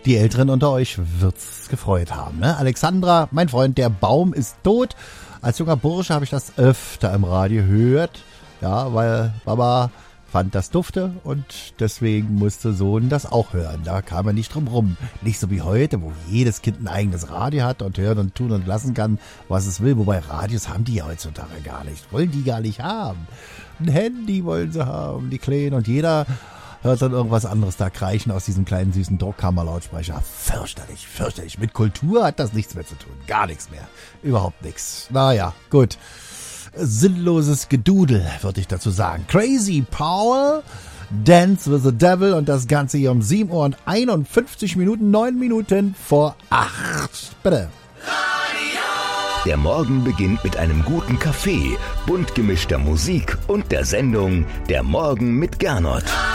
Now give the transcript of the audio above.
Die Älteren unter euch wird's gefreut haben, ne? Alexandra, mein Freund, der Baum ist tot. Als junger Bursche habe ich das öfter im Radio gehört. Ja, weil Baba fand das dufte und deswegen musste Sohn das auch hören. Da kam er nicht drum rum. Nicht so wie heute, wo jedes Kind ein eigenes Radio hat und hören und tun und lassen kann, was es will. Wobei Radios haben die ja heutzutage gar nicht. Wollen die gar nicht haben. Ein Handy wollen sie haben, die Kleinen. Und jeder hört dann irgendwas anderes da kreischen aus diesem kleinen süßen Druckkammerlautsprecher. Fürchterlich, fürchterlich. Mit Kultur hat das nichts mehr zu tun. Gar nichts mehr. Überhaupt nichts. Naja, gut. Sinnloses Gedudel, würde ich dazu sagen. Crazy Paul, Dance with the Devil und das Ganze hier um 7 Uhr und 51 Minuten, 9 Minuten vor 8. Bitte. Der Morgen beginnt mit einem guten Kaffee, bunt gemischter Musik und der Sendung Der Morgen mit Gernot.